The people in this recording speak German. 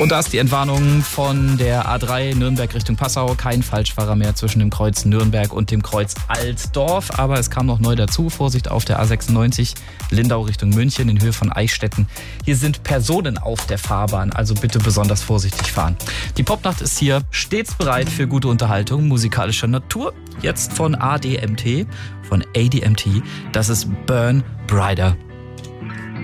Und da ist die Entwarnung von der A3 Nürnberg Richtung Passau. Kein Falschfahrer mehr zwischen dem Kreuz Nürnberg und dem Kreuz Altdorf. Aber es kam noch neu dazu. Vorsicht auf der A96 Lindau Richtung München in Höhe von Eichstätten. Hier sind Personen auf der Fahrbahn, also bitte besonders vorsichtig fahren. Die Popnacht ist hier stets bereit für gute Unterhaltung musikalischer Natur. Jetzt von ADMT, von ADMT. Das ist Burn Brighter.